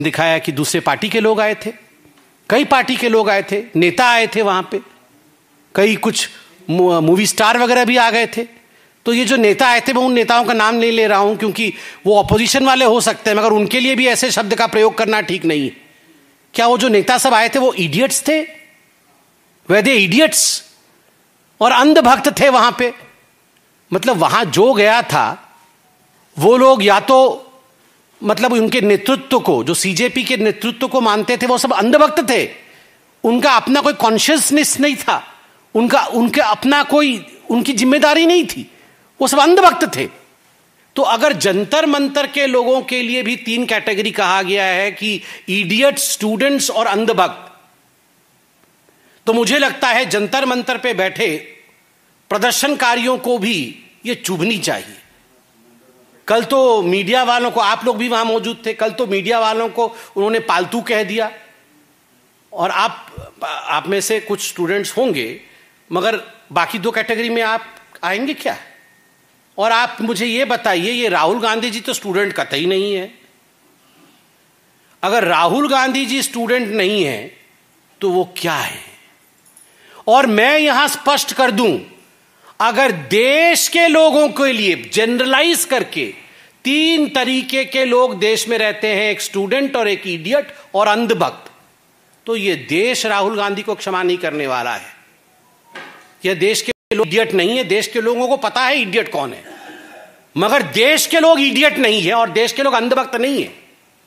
दिखाया कि दूसरे पार्टी के लोग आए थे, कई पार्टी के लोग आए थे, नेता आए थे वहां पे, कई कुछ मूवी स्टार वगैरह भी आ गए थे। तो ये जो नेता आए थे, मैं उन नेताओं का नाम नहीं ले रहा हूं क्योंकि वो ऑपोजिशन वाले हो सकते हैं, मगर उनके लिए भी ऐसे शब्द का प्रयोग करना ठीक नहीं है। क्या वो जो नेता सब आए थे वो इडियट्स थे? वे दे इडियट्स? और अंधभक्त थे वहां पे? मतलब वहां जो गया था वो लोग या तो मतलब उनके नेतृत्व को, जो सीजेपी के नेतृत्व को मानते थे, वो सब अंधभक्त थे। उनका अपना कोई कॉन्शियसनेस नहीं था, उनका अपना कोई उनकी जिम्मेदारी नहीं थी, वो सब अंधभक्त थे। तो अगर जंतर मंतर के लोगों के लिए भी 3 कैटेगरी कहा गया है कि इडियट, स्टूडेंट्स और अंधभक्त, तो मुझे लगता है जंतर मंतर पे बैठे प्रदर्शनकारियों को भी ये चुभनी चाहिए। कल तो मीडिया वालों को, आप लोग भी वहां मौजूद थे, कल तो मीडिया वालों को उन्होंने पालतू कह दिया। और आप में से कुछ स्टूडेंट्स होंगे, मगर बाकी 2 कैटेगरी में आप आएंगे क्या? और आप मुझे ये बताइए, ये राहुल गांधी जी तो स्टूडेंट कतई नहीं है। अगर राहुल गांधी जी स्टूडेंट नहीं है तो वो क्या है? और मैं यहां स्पष्ट कर दूं, अगर देश के लोगों के लिए जनरलाइज करके 3 तरीके के लोग देश में रहते हैं, एक स्टूडेंट और एक इडियट और अंधभक्त, तो यह देश राहुल गांधी को क्षमा नहीं करने वाला है। यह देश के लोग इडियट नहीं है, देश के लोगों को पता है इडियट कौन है, मगर देश के लोग इडियट नहीं है और देश के लोग अंधभक्त नहीं है।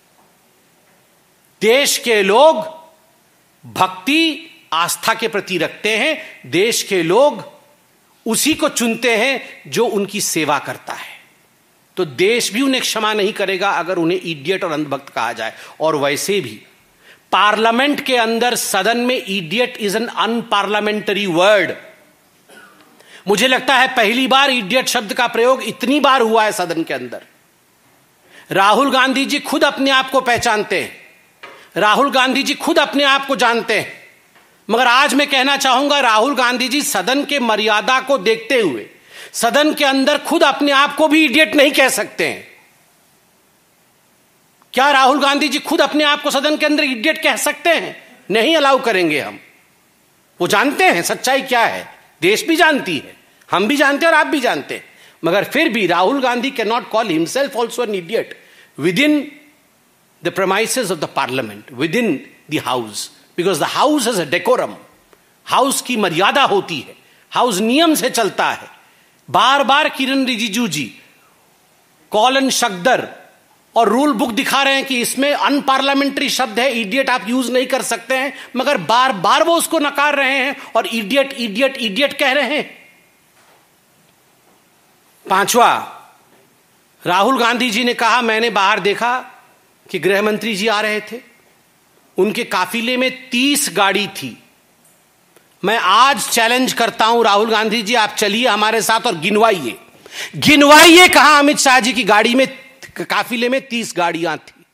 देश के लोग भक्ति, आस्था के प्रति रखते हैं, देश के लोग उसी को चुनते हैं जो उनकी सेवा करता है। तो देश भी उन्हें क्षमा नहीं करेगा अगर उन्हें इडियट और अंधभक्त कहा जाए। और वैसे भी पार्लियामेंट के अंदर, सदन में, इडियट इज एन अनपार्लियामेंटरी वर्ड। मुझे लगता है पहली बार इडियट शब्द का प्रयोग इतनी बार हुआ है सदन के अंदर। राहुल गांधी जी खुद अपने आप को पहचानते हैं, राहुल गांधी जी खुद अपने आप को जानते हैं, मगर आज मैं कहना चाहूंगा, राहुल गांधी जी सदन के मर्यादा को देखते हुए सदन के अंदर खुद अपने आप को भी इडियट नहीं कह सकते हैं। क्या राहुल गांधी जी खुद अपने आप को सदन के अंदर इडियट कह सकते हैं? नहीं अलाउ करेंगे हम। वो जानते हैं सच्चाई क्या है, देश भी जानती है, हम भी जानते हैं और आप भी जानते हैं, मगर फिर भी Rahul Gandhi can not call himself also an idiot with in the premises of the parliament, with in the house, because the house is a decorum. House की मर्यादा होती है, हाउस नियम से चलता है। बार बार किरण रिजिजू जी कॉलन शक्दर और रूल बुक दिखा रहे हैं कि इसमें अनपार्लियामेंट्री शब्द है, इडियट आप यूज नहीं कर सकते हैं, मगर बार बार वो उसको नकार रहे हैं और इडियट इडियट इडियट कह रहे हैं। 5वां, राहुल गांधी जी ने कहा, मैंने बाहर देखा कि गृह मंत्री जी आ रहे थे, उनके काफिले में 30 गाड़ी थी। मैं आज चैलेंज करता हूं राहुल गांधी जी, आप चलिए हमारे साथ और गिनवाइए कहां अमित शाह जी की गाड़ी में, काफिले में 30 गाड़ियां थी।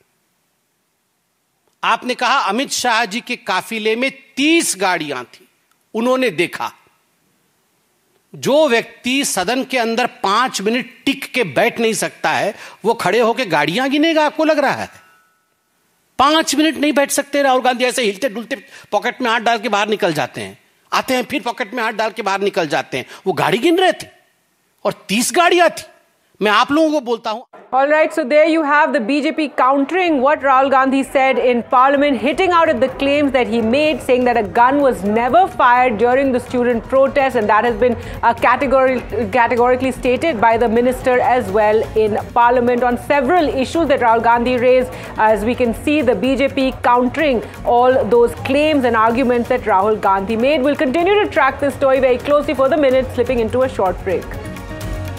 आपने कहा अमित शाह जी के काफिले में 30 गाड़ियां थी, उन्होंने देखा। जो व्यक्ति सदन के अंदर 5 मिनट टिक के बैठ नहीं सकता है, वो खड़े होकर गाड़ियां गिनेगा? आपको लग रहा है 5 मिनट नहीं बैठ सकते? राहुल गांधी ऐसे हिलते डुलते पॉकेट में हाथ डाल के बाहर निकल जाते हैं, आते हैं, फिर पॉकेट में हाथ डाल के बाहर निकल जाते हैं। वो गाड़ी गिन रहे थे और 30 गाड़ियां थी। मैं आप लोगों को बोलता हूं। All right, so there you have the BJP countering what Rahul Gandhi said in Parliament, hitting out at the claims that he made, saying that a gun was never fired during the student protest, and that has been categorically stated by the minister as well in Parliament on several issues that Rahul Gandhi raised. As we can see, the BJP countering all those claims and arguments that Rahul Gandhi made. We'll continue to track this story very closely for the minute, slipping into a short break.